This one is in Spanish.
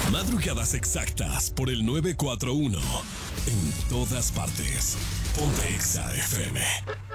Madrugadas exactas por el 941. En todas partes. Ponte Exa FM.